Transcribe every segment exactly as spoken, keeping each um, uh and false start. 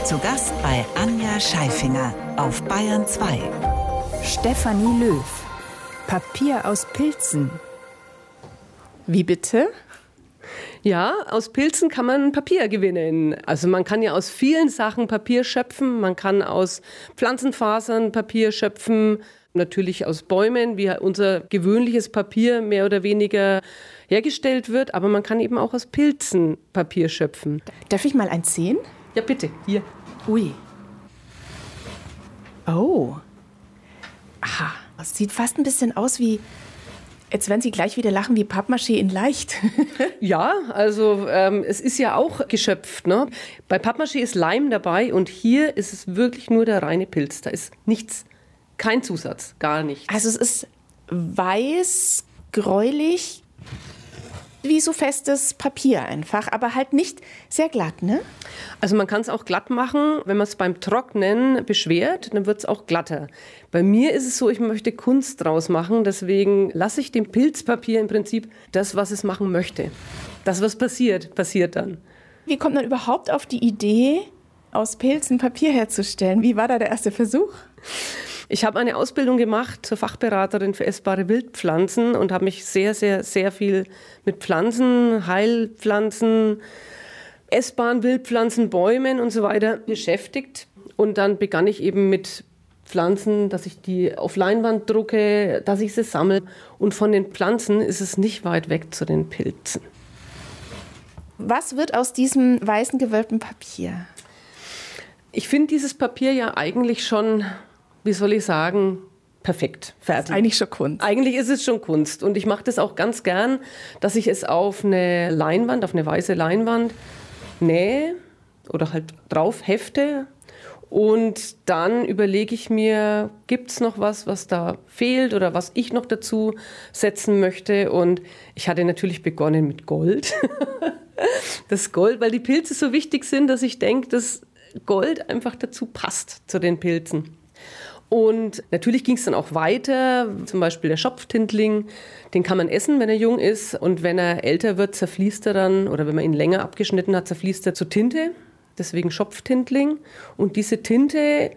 Zu Gast bei Anja Scheifinger auf Bayern zwei. Stefanie Löw. Papier aus Pilzen. Wie bitte? Ja, aus Pilzen kann man Papier gewinnen. Also man kann ja aus vielen Sachen Papier schöpfen. Man kann aus Pflanzenfasern Papier schöpfen, natürlich aus Bäumen, wie unser gewöhnliches Papier mehr oder weniger hergestellt wird. Aber man kann eben auch aus Pilzen Papier schöpfen. Darf ich mal eins sehen? Ja, bitte, hier. Ui. Oh. Aha. Es sieht fast ein bisschen aus wie, jetzt werden Sie gleich wieder lachen, wie Pappmaché in leicht. Ja, also ähm, es ist ja auch geschöpft. Ne? Bei Pappmaché ist Leim dabei und hier ist es wirklich nur der reine Pilz. Da ist nichts, kein Zusatz, gar nichts. Also es ist weiß, gräulich, wie so festes Papier einfach, aber halt nicht sehr glatt, ne? Also man kann es auch glatt machen, wenn man es beim Trocknen beschwert, dann wird es auch glatter. Bei mir ist es so, ich möchte Kunst draus machen, deswegen lasse ich dem Pilzpapier im Prinzip das, was es machen möchte. Das, was passiert, passiert dann. Wie kommt man überhaupt auf die Idee, aus Pilzen Papier herzustellen? Wie war da der erste Versuch? Ich habe eine Ausbildung gemacht zur Fachberaterin für essbare Wildpflanzen und habe mich sehr, sehr, sehr viel mit Pflanzen, Heilpflanzen, essbaren Wildpflanzen, Bäumen und so weiter beschäftigt. Und dann begann ich eben mit Pflanzen, dass ich die auf Leinwand drucke, dass ich sie sammle. Und von den Pflanzen ist es nicht weit weg zu den Pilzen. Was wird aus diesem weißen gewölbten Papier? Ich finde dieses Papier ja eigentlich schon, wie soll ich sagen, perfekt, fertig. Das ist eigentlich schon Kunst. Eigentlich ist es schon Kunst. Und ich mache das auch ganz gern, dass ich es auf eine Leinwand, auf eine weiße Leinwand nähe oder halt drauf hefte. Und dann überlege ich mir, gibt es noch was, was da fehlt oder was ich noch dazu setzen möchte. Und ich hatte natürlich begonnen mit Gold. Das Gold, weil die Pilze so wichtig sind, dass ich denke, dass Gold einfach dazu passt, zu den Pilzen. Und natürlich ging es dann auch weiter, zum Beispiel der Schopftintling, den kann man essen, wenn er jung ist. Und wenn er älter wird, zerfließt er dann, oder wenn man ihn länger abgeschnitten hat, zerfließt er zu Tinte. Deswegen Schopftintling. Und diese Tinte,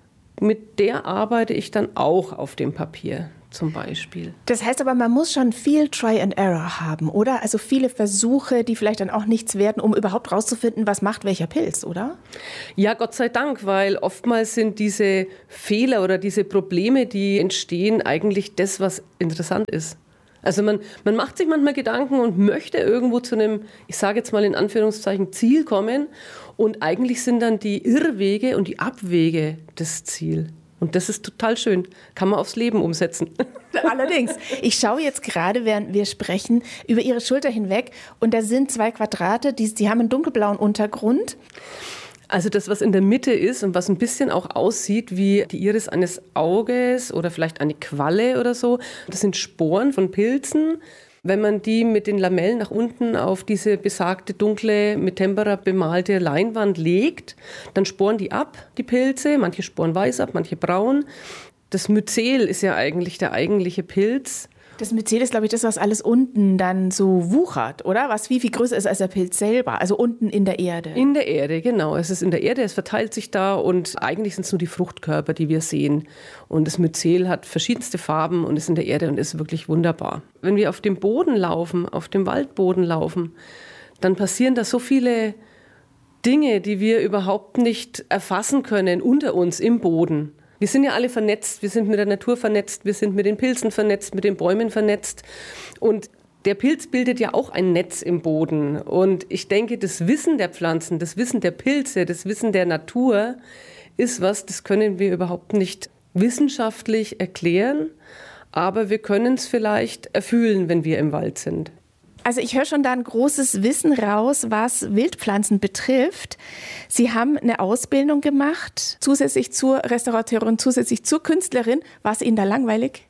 mit der arbeite ich dann auch auf dem Papier zum Beispiel. Das heißt aber, man muss schon viel Try and Error haben, oder? Also viele Versuche, die vielleicht dann auch nichts werden, um überhaupt rauszufinden, was macht welcher Pilz, oder? Ja, Gott sei Dank, weil oftmals sind diese Fehler oder diese Probleme, die entstehen, eigentlich das, was interessant ist. Also man, man macht sich manchmal Gedanken und möchte irgendwo zu einem, ich sage jetzt mal in Anführungszeichen, Ziel kommen. Und eigentlich sind dann die Irrwege und die Abwege das Ziel. Und das ist total schön. Kann man aufs Leben umsetzen. Allerdings. Ich schaue jetzt gerade, während wir sprechen, über Ihre Schulter hinweg. Und da sind zwei Quadrate, die, die haben einen dunkelblauen Untergrund. Also das, was in der Mitte ist und was ein bisschen auch aussieht wie die Iris eines Auges oder vielleicht eine Qualle oder so, das sind Sporen von Pilzen. Wenn man die mit den Lamellen nach unten auf diese besagte dunkle, mit Tempera bemalte Leinwand legt, dann sporen die ab, die Pilze. Manche sporen weiß ab, manche braun. Das Myzel ist ja eigentlich der eigentliche Pilz. Das Myzel ist, glaube ich, das, was alles unten dann so wuchert, oder? Was viel, viel größer ist als der Pilz selber, also unten in der Erde. In der Erde, genau. Es ist in der Erde, es verteilt sich da und eigentlich sind es nur die Fruchtkörper, die wir sehen. Und das Myzel hat verschiedenste Farben und ist in der Erde und ist wirklich wunderbar. Wenn wir auf dem Boden laufen, auf dem Waldboden laufen, dann passieren da so viele Dinge, die wir überhaupt nicht erfassen können unter uns im Boden. Wir sind ja alle vernetzt, wir sind mit der Natur vernetzt, wir sind mit den Pilzen vernetzt, mit den Bäumen vernetzt. Und der Pilz bildet ja auch ein Netz im Boden. Und ich denke, das Wissen der Pflanzen, das Wissen der Pilze, das Wissen der Natur ist was, das können wir überhaupt nicht wissenschaftlich erklären. Aber wir können es vielleicht erfühlen, wenn wir im Wald sind. Also ich höre schon da ein großes Wissen raus, was Wildpflanzen betrifft. Sie haben eine Ausbildung gemacht, zusätzlich zur Restaurateurin, zusätzlich zur Künstlerin. War es Ihnen da langweilig?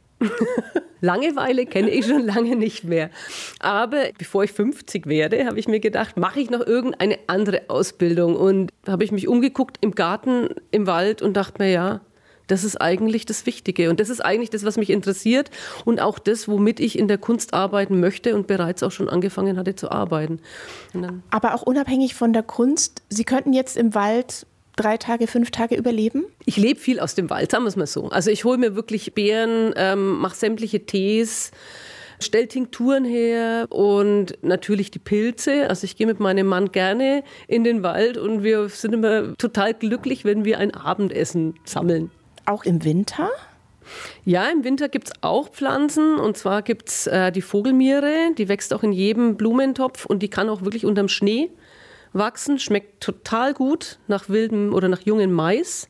Langeweile kenne ich schon lange nicht mehr. Aber bevor ich fünfzig werde, habe ich mir gedacht, mache ich noch irgendeine andere Ausbildung. Und da habe ich mich umgeguckt im Garten, im Wald und dachte mir, ja, das ist eigentlich das Wichtige und das ist eigentlich das, was mich interessiert und auch das, womit ich in der Kunst arbeiten möchte und bereits auch schon angefangen hatte zu arbeiten. Aber auch unabhängig von der Kunst, Sie könnten jetzt im Wald drei Tage, fünf Tage überleben? Ich lebe viel aus dem Wald, sagen wir es mal so. Also ich hole mir wirklich Beeren, ähm, mache sämtliche Tees, stelle Tinkturen her und natürlich die Pilze. Also ich gehe mit meinem Mann gerne in den Wald und wir sind immer total glücklich, wenn wir ein Abendessen sammeln. Auch im Winter? Ja, im Winter gibt es auch Pflanzen und zwar gibt es äh, die Vogelmiere, die wächst auch in jedem Blumentopf und die kann auch wirklich unterm Schnee wachsen, schmeckt total gut nach wildem oder nach jungem Mais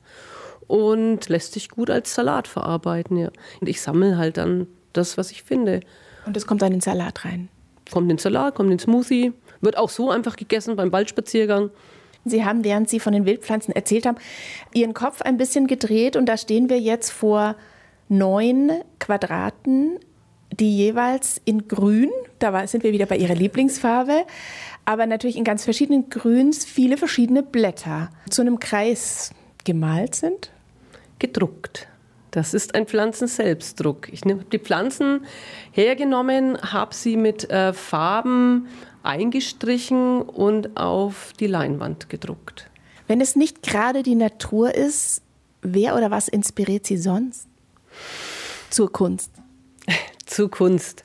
und lässt sich gut als Salat verarbeiten. Ja. Und ich sammle halt dann das, was ich finde. Und das kommt dann in den Salat rein? Kommt in den Salat, kommt in den Smoothie, wird auch so einfach gegessen beim Waldspaziergang. Sie haben, während Sie von den Wildpflanzen erzählt haben, Ihren Kopf ein bisschen gedreht und da stehen wir jetzt vor neun Quadraten, die jeweils in Grün, da sind wir wieder bei Ihrer Lieblingsfarbe, aber natürlich in ganz verschiedenen Grüns viele verschiedene Blätter zu einem Kreis gemalt sind? Gedruckt. Das ist ein Pflanzenselbstdruck. Ich habe die Pflanzen hergenommen, habe sie mit äh, Farben eingestrichen und auf die Leinwand gedruckt. Wenn es nicht gerade die Natur ist, wer oder was inspiriert Sie sonst zur Kunst? Zur Kunst.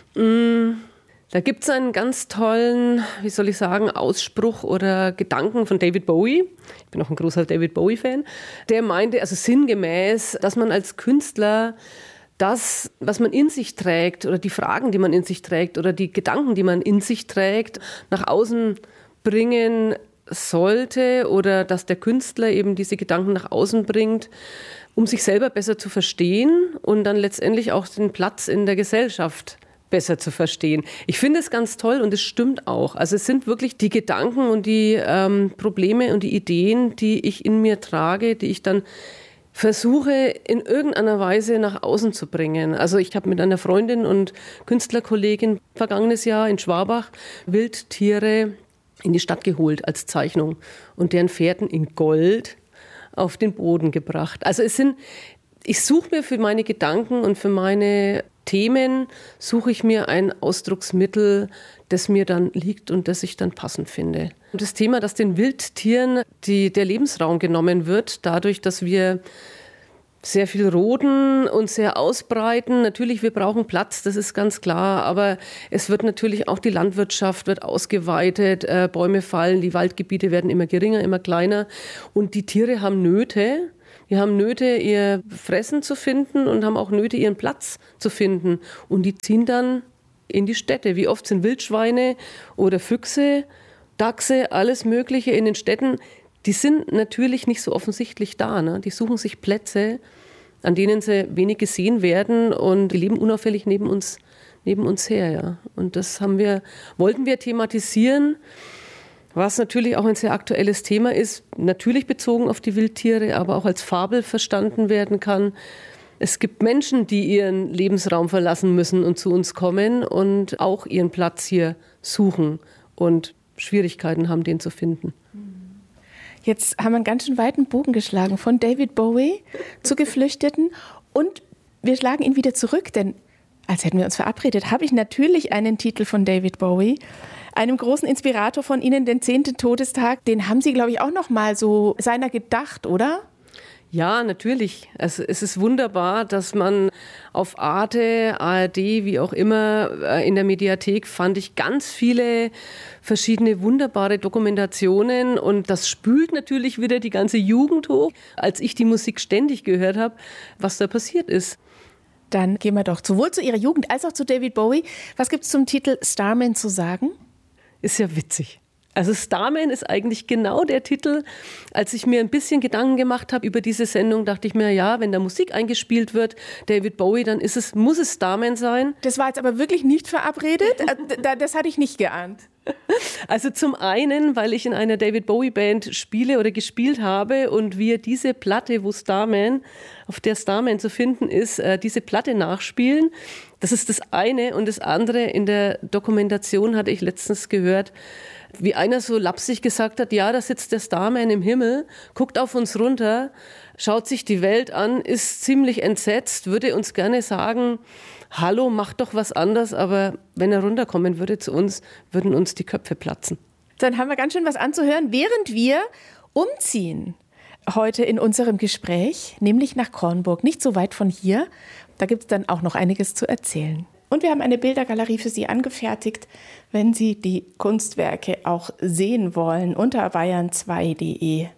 Mm, da gibt es einen ganz tollen, wie soll ich sagen, Ausspruch oder Gedanken von David Bowie. Ich bin auch ein großer David Bowie-Fan. Der meinte, also sinngemäß, dass man als Künstler das, was man in sich trägt oder die Fragen, die man in sich trägt oder die Gedanken, die man in sich trägt, nach außen bringen sollte oder dass der Künstler eben diese Gedanken nach außen bringt, um sich selber besser zu verstehen und dann letztendlich auch den Platz in der Gesellschaft besser zu verstehen. Ich finde es ganz toll und es stimmt auch. Also es sind wirklich die Gedanken und die ähm, Probleme und die Ideen, die ich in mir trage, die ich dann versuche in irgendeiner Weise nach außen zu bringen. Also ich habe mit einer Freundin und Künstlerkollegin vergangenes Jahr in Schwabach Wildtiere in die Stadt geholt als Zeichnung und deren Fährten in Gold auf den Boden gebracht. Also es sind, ich suche mir für meine Gedanken und für meine Themen, suche ich mir ein Ausdrucksmittel, das mir dann liegt und das ich dann passend finde. Und das Thema, dass den Wildtieren die, der Lebensraum genommen wird, dadurch, dass wir sehr viel roden und sehr ausbreiten. Natürlich, wir brauchen Platz, das ist ganz klar, aber es wird natürlich auch die Landwirtschaft wird ausgeweitet, äh, Bäume fallen, die Waldgebiete werden immer geringer, immer kleiner und die Tiere haben Nöte. Die haben Nöte, ihr Fressen zu finden und haben auch Nöte, ihren Platz zu finden. Und die ziehen dann in die Städte. Wie oft sind Wildschweine oder Füchse, Dachse, alles Mögliche in den Städten. Die sind natürlich nicht so offensichtlich da. Ne? Die suchen sich Plätze, an denen sie wenig gesehen werden und die leben unauffällig neben uns, neben uns her. Ja. Und das haben wir, wollten wir thematisieren. Was natürlich auch ein sehr aktuelles Thema ist, natürlich bezogen auf die Wildtiere, aber auch als Fabel verstanden werden kann. Es gibt Menschen, die ihren Lebensraum verlassen müssen und zu uns kommen und auch ihren Platz hier suchen und Schwierigkeiten haben, den zu finden. Jetzt haben wir einen ganz schön weiten Bogen geschlagen von David Bowie zu Geflüchteten und wir schlagen ihn wieder zurück, denn als hätten wir uns verabredet, habe ich natürlich einen Titel von David Bowie, einem großen Inspirator von Ihnen, den zehnten Todestag. Den haben Sie, glaube ich, auch noch mal so seiner gedacht, oder? Ja, natürlich. Also es ist wunderbar, dass man auf Arte, A R D, wie auch immer, in der Mediathek fand ich ganz viele verschiedene wunderbare Dokumentationen und das spült natürlich wieder die ganze Jugend hoch, als ich die Musik ständig gehört habe, was da passiert ist. Dann gehen wir doch sowohl zu Ihrer Jugend als auch zu David Bowie. Was gibt es zum Titel Starman zu sagen? Ist ja witzig. Also Starman ist eigentlich genau der Titel. Als ich mir ein bisschen Gedanken gemacht habe über diese Sendung, dachte ich mir, ja, wenn da Musik eingespielt wird, David Bowie, dann ist es, muss es Starman sein. Das war jetzt aber wirklich nicht verabredet. Das hatte ich nicht geahnt. Also zum einen, weil ich in einer David Bowie Band spiele oder gespielt habe und wir diese Platte, wo Starman, auf der Starman zu finden ist, diese Platte nachspielen. Das ist das eine. Und das andere, in der Dokumentation hatte ich letztens gehört, wie einer so lapsig gesagt hat, ja, da sitzt der Starman im Himmel, guckt auf uns runter, schaut sich die Welt an, ist ziemlich entsetzt, würde uns gerne sagen, hallo, mach doch was anderes, aber wenn er runterkommen würde zu uns, würden uns die Köpfe platzen. Dann haben wir ganz schön was anzuhören, während wir umziehen. heute in unserem Gespräch, nämlich nach Kornburg, nicht so weit von hier. Da gibt es dann auch noch einiges zu erzählen. Und wir haben eine Bildergalerie für Sie angefertigt, wenn Sie die Kunstwerke auch sehen wollen, unter bayern zwei punkt de.